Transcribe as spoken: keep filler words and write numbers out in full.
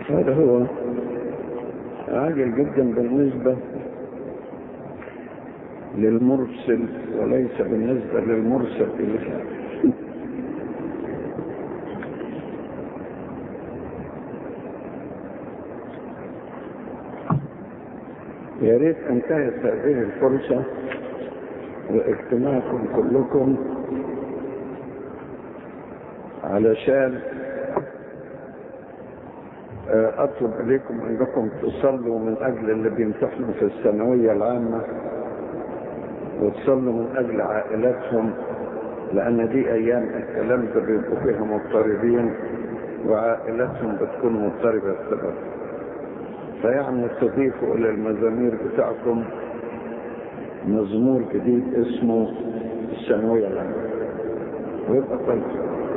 هذا هو عاجل جدا بالنسبة للمرسل وليس بالنسبة للمرسل إليه. يا ريت انتهت هذه الفرصة واجتماعكم كلكم علشان أطلب إليكم أنكم تصلوا من أجل اللي بيمتحنوا في الثانوية العامة، وتصلوا من أجل عائلاتهم، لأن دي أيام الكلام ده بيبقوا فيها مضطربين وعائلاتهم بتكون مضطربة السبب. فيعني تضيفوا إلى المزامير بتاعكم مزمور جديد اسمه الثانوية العامة ويبقى طيب.